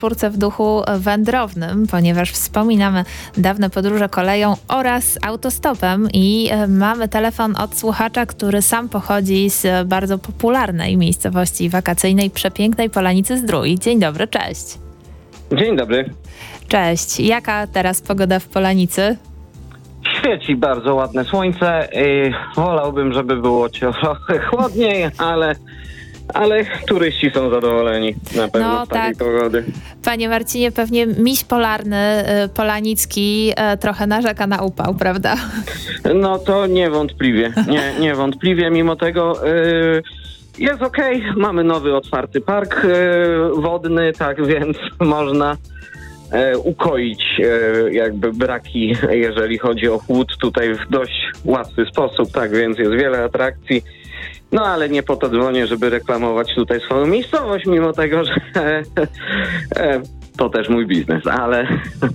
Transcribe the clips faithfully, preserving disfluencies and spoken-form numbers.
czwórce w duchu wędrownym, ponieważ wspominamy dawne podróże koleją oraz autostopem i mamy telefon od słuchacza, który sam pochodzi z bardzo popularnej miejscowości wakacyjnej, przepięknej Polanicy Zdrój. Dzień dobry, cześć. Dzień dobry. Cześć. Jaka teraz pogoda w Polanicy? Świeci bardzo ładne słońce. Yy, wolałbym, żeby było trochę chłodniej, ale, ale turyści są zadowoleni na pewno no, z takiej tak. pogody. Panie Marcinie, pewnie miś polarny y, polanicki y, trochę narzeka na upał, prawda? No to niewątpliwie, nie, niewątpliwie, mimo tego yy, jest okej, okay. Mamy nowy otwarty park yy, wodny, tak więc można E, ukoić e, jakby braki, jeżeli chodzi o chłód tutaj w dość łatwy sposób, tak więc jest wiele atrakcji. No ale nie po to dzwonię, żeby reklamować tutaj swoją miejscowość, mimo tego, że e, e, to też mój biznes, ale e,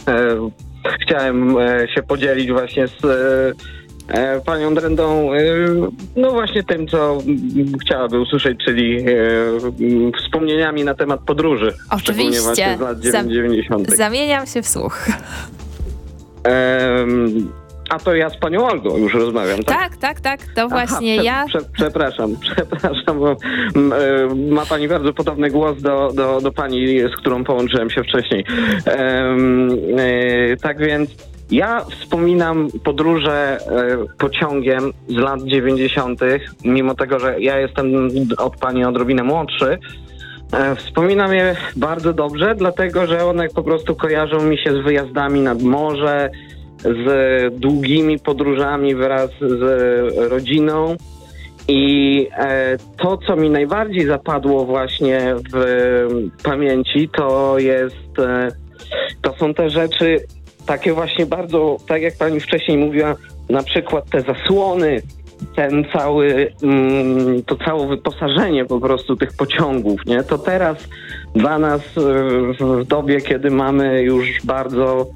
chciałem e, się podzielić właśnie z e, E, panią Drendą, e, no właśnie tym, co chciałaby usłyszeć, czyli e, wspomnieniami na temat podróży. Oczywiście. Z lat dziewięćdziesiątych. Zamieniam się w słuch. E, a to ja z panią Olgą już rozmawiam, tak? Tak, tak, tak. To właśnie Aha, prze, ja. Prze, przepraszam, przepraszam, bo m, e, ma pani bardzo podobny głos do, do, do pani, z którą połączyłem się wcześniej. E, e, tak więc ja wspominam podróże e, pociągiem z lat dziewięćdziesiątych, mimo tego, że ja jestem od pani odrobinę młodszy. E, wspominam je bardzo dobrze, dlatego że one po prostu kojarzą mi się z wyjazdami nad morze, z długimi podróżami wraz z rodziną. I e, to, co mi najbardziej zapadło właśnie w pamięci, to jest, e, to są te rzeczy takie właśnie bardzo, tak jak pani wcześniej mówiła, na przykład te zasłony, ten cały, mm, to całe wyposażenie po prostu tych pociągów, nie? To teraz dla nas w, w dobie, kiedy mamy już bardzo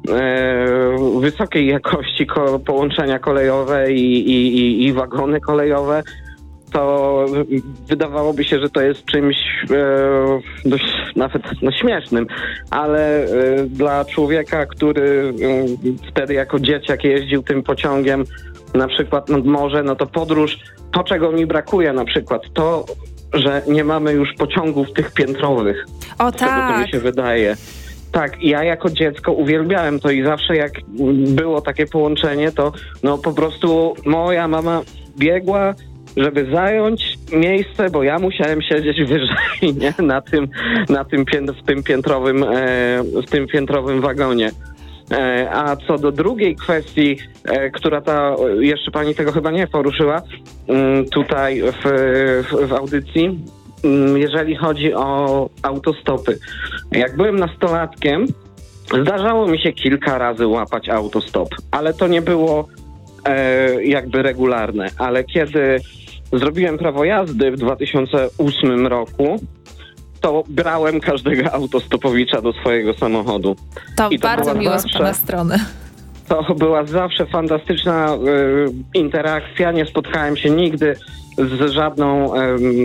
e, wysokiej jakości ko- połączenia kolejowe i, i, i, i wagony kolejowe, to wydawałoby się, że to jest czymś e, dość nawet no, śmiesznym, ale e, dla człowieka, który e, wtedy jako dzieciak jeździł tym pociągiem na przykład nad morze, no to podróż, to czego mi brakuje na przykład, to, że nie mamy już pociągów tych piętrowych. O z tego, tak. co mi się wydaje. Tak, ja jako dziecko uwielbiałem to i zawsze jak było takie połączenie, to no po prostu moja mama biegła, żeby zająć miejsce, bo ja musiałem siedzieć wyżej, nie? Na tym, na tym, pię- w tym piętrowym, e, w tym piętrowym wagonie. E, a co do drugiej kwestii, e, która ta, jeszcze pani tego chyba nie poruszyła, m, tutaj w, w, w audycji, m, jeżeli chodzi o autostopy. Jak byłem nastolatkiem, zdarzało mi się kilka razy łapać autostop, ale to nie było e, jakby regularne. Ale kiedy zrobiłem prawo jazdy w dwa tysiące ósmym roku, to brałem każdego autostopowicza do swojego samochodu. To, I to bardzo miło zawsze, z pana strony. To była zawsze fantastyczna y, interakcja. Nie spotkałem się nigdy z żadną, y,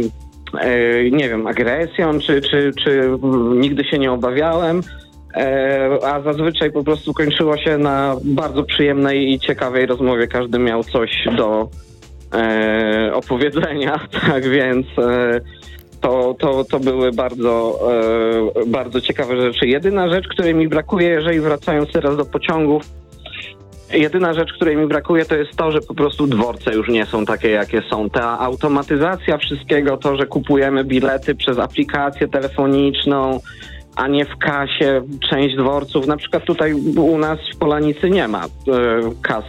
y, nie wiem, agresją, czy, czy, czy nigdy się nie obawiałem. E, a zazwyczaj po prostu kończyło się na bardzo przyjemnej i ciekawej rozmowie. Każdy miał coś do e, opowiedzenia, tak więc e, to, to, to były bardzo, e, bardzo ciekawe rzeczy. Jedyna rzecz, której mi brakuje, jeżeli wracając teraz do pociągów, jedyna rzecz, której mi brakuje, to jest to, że po prostu dworce już nie są takie, jakie są. Ta automatyzacja wszystkiego, to, że kupujemy bilety przez aplikację telefoniczną, a nie w kasie. Część dworców, na przykład tutaj u nas w Polanicy nie ma e, kas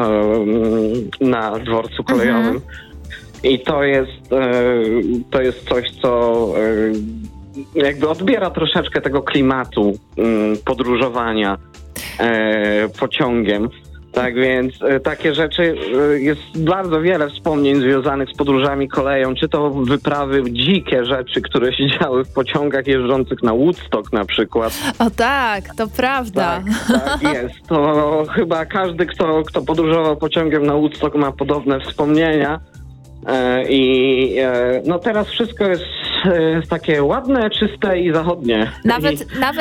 e, na dworcu kolejowym. Mhm. I to jest, e, to jest coś, co e, jakby odbiera troszeczkę tego klimatu e, podróżowania e, pociągiem. Tak więc e, takie rzeczy, e, jest bardzo wiele wspomnień związanych z podróżami koleją, czy to wyprawy, dzikie rzeczy, które się działy w pociągach jeżdżących na Woodstock na przykład. O tak, to prawda. Tak, tak jest. To chyba każdy, kto, kto podróżował pociągiem na Woodstock, ma podobne wspomnienia. E, I e, no teraz wszystko jest e, takie ładne, czyste i zachodnie. Nawet, I... nawet